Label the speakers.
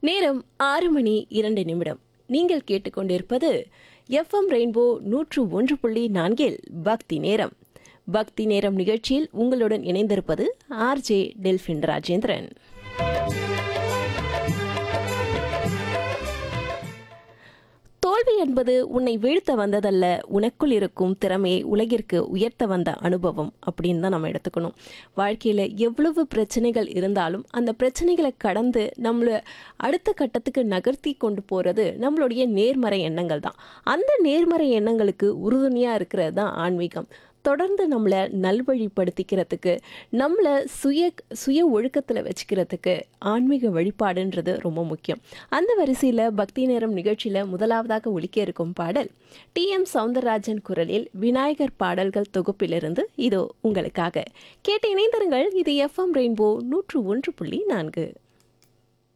Speaker 1: நேரம் 6:02. நீங்கள் கேட்டுக்கொண்டிருப்பது எஃப்எம் ரெயின்போ 101.4 பக்தி நேரம். பக்தி நேரம் நிகழ்ச்சியில் உங்களுடன் இணைந்திருப்பது ஆர்ஜே டெல்பின் ராஜேந்திரன். தோல்வி என்பது உன்னை வீழ்த்த வந்ததல்ல, உனக்குள் இருக்கும் திறமையை உலகிற்கு உயர்த்த வந்த அனுபவம் அப்படின்னு தான் நம்ம எடுத்துக்கணும். வாழ்க்கையில் எவ்வளவு பிரச்சனைகள் இருந்தாலும் அந்த பிரச்சனைகளை கடந்து நம்மளை அடுத்த கட்டத்துக்கு நகர்த்தி கொண்டு போகிறது நம்மளுடைய நேர்மறை எண்ணங்கள் தான். அந்த நேர்மறை எண்ணங்களுக்கு உறுதுணையாக இருக்கிறது தான் ஆன்மீகம். தொடர்ந்து நம்மளை நல்வழிப்படுத்திக்கிறதுக்கு, நம்மளை சுய ஒழுக்கத்தில் வச்சுக்கிறதுக்கு ஆன்மீக வழிபாடுன்றது ரொம்ப முக்கியம். அந்த வரிசையில் பக்தி நேரம் நிகழ்ச்சியில் முதலாவதாக ஒலிக்க இருக்கும் பாடல் டி.எம். சௌந்தரராஜன் குரலில் விநாயகர் பாடல்கள் தொகுப்பிலிருந்து இதோ உங்களுக்காக. கேட்டு இணைந்திருங்கள். இது எஃப்எம் ரெயின்போ 101.4.